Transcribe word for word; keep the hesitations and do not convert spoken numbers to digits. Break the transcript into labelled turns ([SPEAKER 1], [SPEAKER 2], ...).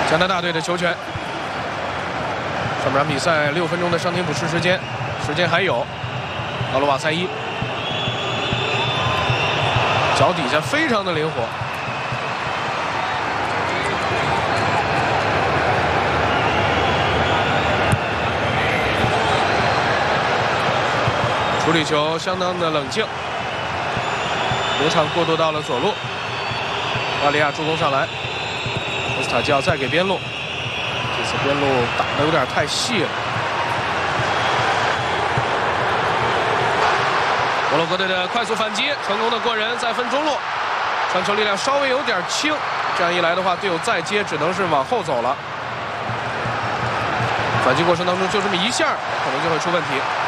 [SPEAKER 1] 加拿大队的球权。上半场比赛六分钟的伤停补时时间，时间还有。奥罗瓦塞伊脚底下非常的灵活。处理球相当的冷静，流畅过渡到了左路。巴利亚助攻上来，波斯塔基奥再给边路，这次边路打的有点太细了。摩洛哥队的快速反击，成功的过人，再分中路，传球力量稍微有点轻，这样一来的话，队友再接只能是往后走了。反击过程当中就这么一下，可能就会出问题。